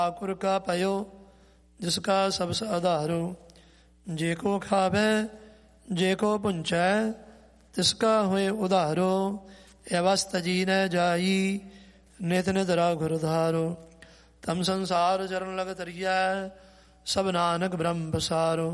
ठाकुर का पयो जिसका सबस आधारो, जे को खावे जे को पुंचै तिसका हुए उधारो। अवस्थ जी न जाई नित नित राघुर धारो, तम संसार चरण लग तरिया सब नानक ब्रह्म पसारो।